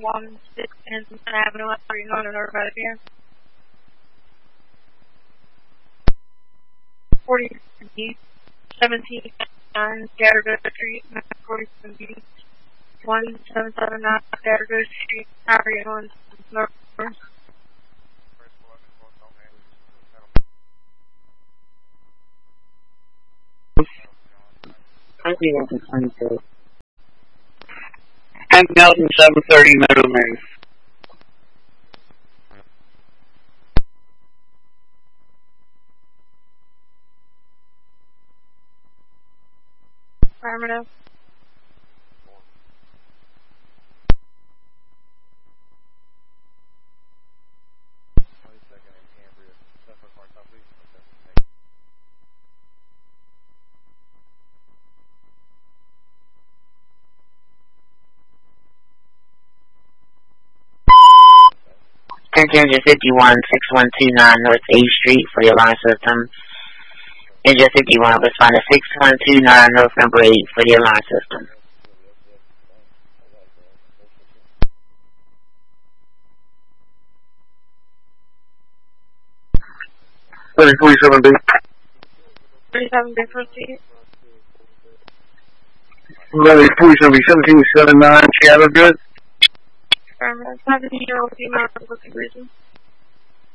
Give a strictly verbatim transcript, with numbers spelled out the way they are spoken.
one six Henson Avenue, are you going to notify the P M? forty-seven B, seventeen nine Scattergood Street, forty-seven B, one seven seven nine Scattergood Street, how are you going to notify? I think that's a funny thing. Hank Nelson, seven thirty Meadowlands. Affirmative. Engine fifty-one, six one two nine North eighth Street for the alarm system. Engine fifty-one, respond to six one two nine North number eight for the alarm system. forty-seven B. forty-seven B, proceed. forty-seven B, seventeen seventy-nine Scattergood. Affirmative. seventy-year-old female with a reason.